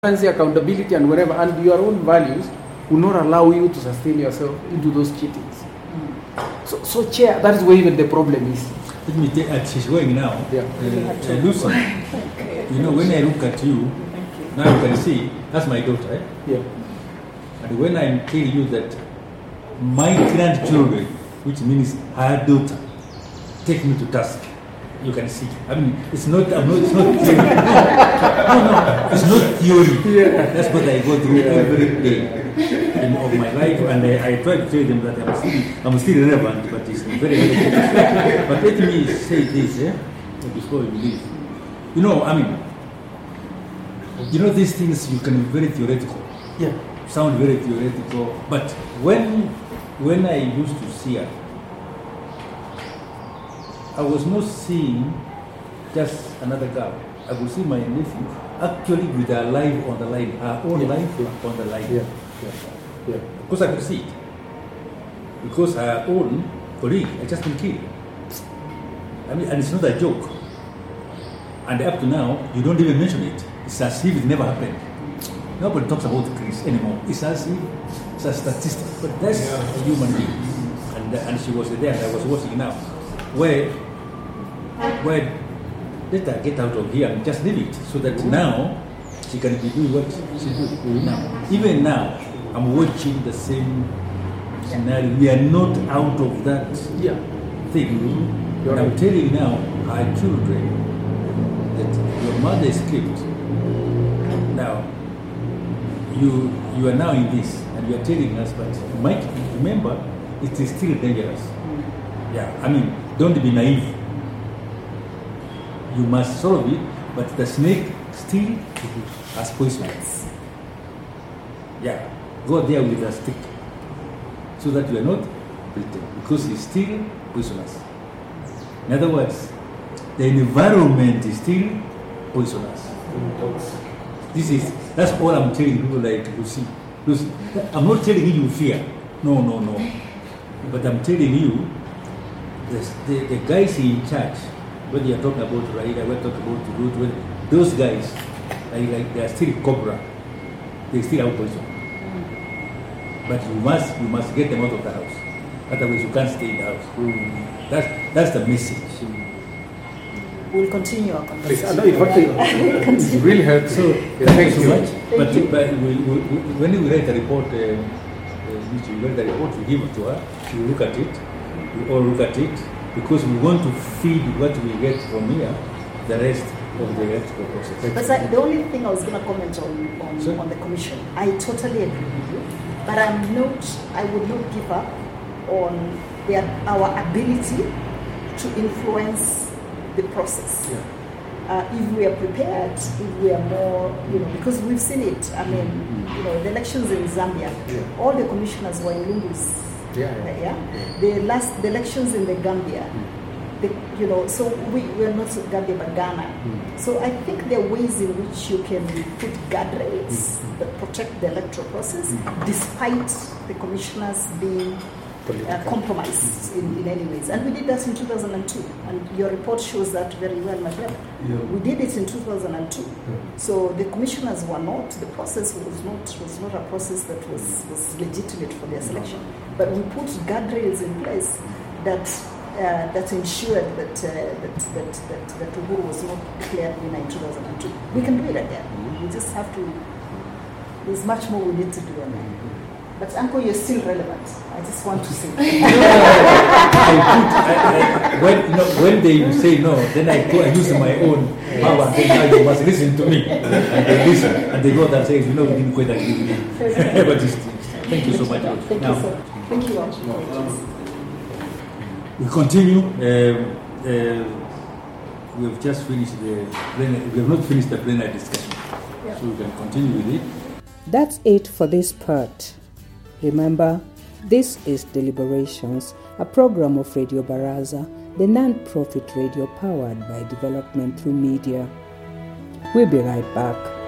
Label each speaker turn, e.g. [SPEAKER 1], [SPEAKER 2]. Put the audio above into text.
[SPEAKER 1] transparency, accountability, and whatever, and your own values will not allow you to sustain yourself into those cheatings. So Chair, that is where even the problem is.
[SPEAKER 2] Let me take, she's going now.
[SPEAKER 1] Yeah.
[SPEAKER 2] Lucy, when I look at you, now you can see, that's my daughter, eh?
[SPEAKER 1] Yeah.
[SPEAKER 2] And when I'm telling you that my grandchildren, which means her daughter, take me to task, you can see. I mean, it's not theory. No, it's not theory. Yeah. That's what I go through every day of my life, and I try to tell them that I'm still relevant, but it's very, very difficult. But let me say this, before you leave. These things you can be very theoretical.
[SPEAKER 1] Yeah.
[SPEAKER 2] Sound very theoretical, but when I used to see her, I was not seeing just another girl. I would see my nephew actually with her life on the line, her own life on the line.
[SPEAKER 1] Yeah.
[SPEAKER 2] Because I could see it. Because her own colleague had just been killed. I mean, and it's not a joke. And up to now, you don't even mention it. It's as if it never happened. Nobody talks about Chris anymore. It's as if it's a statistic. But that's a human being. And she was there, and I was watching now. Where let her get out of here and just leave it, so that now she can be doing what she does now. Even now, I'm watching the same scenario. We are not out of that thing. And I'm telling you now, our children, that your mother escaped. Now, you are now in this, and you are telling us, but Mike, remember, it is still dangerous. Yeah, I mean, don't be naive. You must solve it, but the snake still has poison. Yeah, go there with a stick, so that you are not bitten, because it's still poisonous. In other words, the environment is still poisonous. That's all I'm telling people like Lucy. I'm not telling you fear. No. But I'm telling you, the guys in charge, when you are talking about Raila, we're talking about Ruth, those guys, like they are still cobra. They still have poison. But you must get them out of the house. Otherwise, you can't stay in the house. That's the message.
[SPEAKER 3] We'll continue our conversation.
[SPEAKER 1] It really helps. So, thank you so much.
[SPEAKER 2] But when we write a report, we give it to her. She will look at it. We all look at it, because we want to feed what we get from here, the rest of the electrical process.
[SPEAKER 3] But the only thing I was going to comment on the commission, I totally agree with you, but I would not give up on our ability to influence the process. If we are prepared, if we are more, because we've seen it. I mean, the elections in Zambia, all the commissioners were in Lungu's. The elections in the Gambia, so we're not Gambia but Ghana. So I think there are ways in which you can put guardrails that protect the electoral process, despite the commissioners being compromised in any ways. And we did that in 2002, and your report shows that very well, my brother. We did it in 2002. So the commissioners were not, the process was not a process that was legitimate for their selection. But we put guardrails in place that ensured that Uhuru was not declared winner in 2002. We can do it again. We just have to. There's much more we need to do on that. But Uncle, you're still relevant. I just want to say.
[SPEAKER 2] When they say no, then I use my own power and say, now you must listen to me. And they listen. And they go and say, we didn't quite agree with you. But thank you so much.
[SPEAKER 3] Thank you all.
[SPEAKER 2] We continue. We have just finished we have not finished the plenary discussion. So we can continue with it.
[SPEAKER 4] That's it for this part. Remember, this is Deliberations, a program of Radio Baraza, the non-profit radio powered by development through media. We'll be right back.